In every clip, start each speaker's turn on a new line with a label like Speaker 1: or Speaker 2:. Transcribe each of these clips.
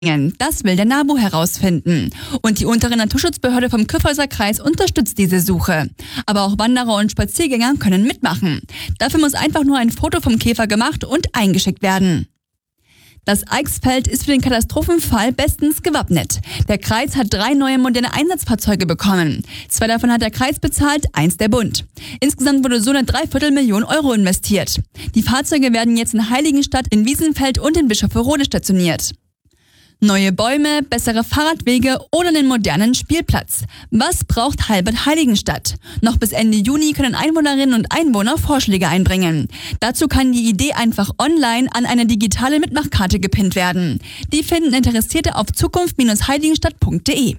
Speaker 1: Das will der NABU herausfinden. Und die untere Naturschutzbehörde vom Kyffhäuser Kreis unterstützt diese Suche. Aber auch Wanderer und Spaziergänger können mitmachen. Dafür muss einfach nur ein Foto vom Käfer gemacht und eingeschickt werden. Das Eichsfeld ist für den Katastrophenfall bestens gewappnet. Der Kreis hat 3 neue moderne Einsatzfahrzeuge bekommen. 2 davon hat der Kreis bezahlt, 1 der Bund. Insgesamt wurde so eine 3/4 Million Euro investiert. Die Fahrzeuge werden jetzt in Heiligenstadt, in Wiesenfeld und in Bischofferode stationiert. Neue Bäume, bessere Fahrradwege oder einen modernen Spielplatz. Was braucht Halbert Heiligenstadt? Noch bis Ende Juni können Einwohnerinnen und Einwohner Vorschläge einbringen. Dazu kann die Idee einfach online an eine digitale Mitmachkarte gepinnt werden. Die finden Interessierte auf zukunft-heiligenstadt.de.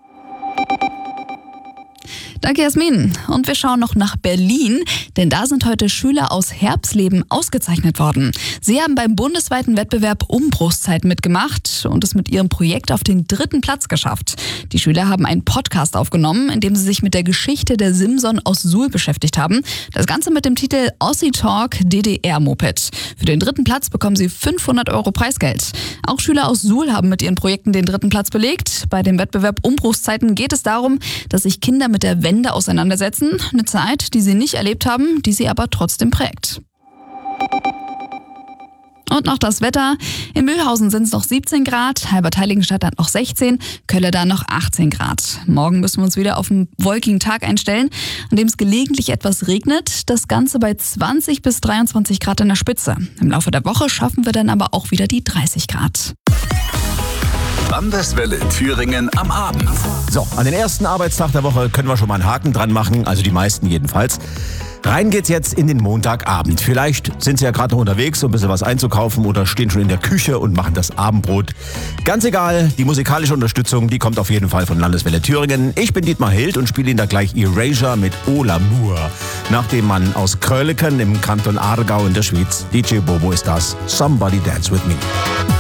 Speaker 2: Danke, Jasmin. Und wir schauen noch nach Berlin, denn da sind heute Schüler aus Herbsleben ausgezeichnet worden. Sie haben beim bundesweiten Wettbewerb Umbruchszeit mitgemacht und es mit ihrem Projekt auf den 3. Platz geschafft. Die Schüler haben einen Podcast aufgenommen, in dem sie sich mit der Geschichte der Simson aus Suhl beschäftigt haben. Das Ganze mit dem Titel Ossi Talk DDR-Moped. Für den 3. Platz bekommen sie 500 Euro Preisgeld. Auch Schüler aus Suhl haben mit ihren Projekten den 3. Platz belegt. Bei dem Wettbewerb Umbruchszeiten geht es darum, dass sich Kinder mit der Wende auseinandersetzen. Eine Zeit, die sie nicht erlebt haben, die sie aber trotzdem prägt. Und noch das Wetter. In Mühlhausen sind es noch 17 Grad, Halbert Heiligenstadt hat noch 16, Kölleda noch 18 Grad. Morgen müssen wir uns wieder auf einen wolkigen Tag einstellen, an dem es gelegentlich etwas regnet. Das Ganze bei 20 bis 23 Grad in der Spitze. Im Laufe der Woche schaffen wir dann aber auch wieder die 30 Grad.
Speaker 3: Landeswelle Thüringen am Abend.
Speaker 4: So, an den ersten Arbeitstag der Woche können wir schon mal einen Haken dran machen, also die meisten jedenfalls. Rein geht's jetzt in den Montagabend. Vielleicht sind Sie ja gerade noch unterwegs, um ein bisschen was einzukaufen oder stehen schon in der Küche und machen das Abendbrot. Ganz egal, die musikalische Unterstützung, die kommt auf jeden Fall von Landeswelle Thüringen. Ich bin Dietmar Hild und spiele Ihnen da gleich Erasure mit O L'amour. Nach dem Mann aus Krölleken im Kanton Aargau in der Schweiz. DJ Bobo ist das. Somebody Dance With Me.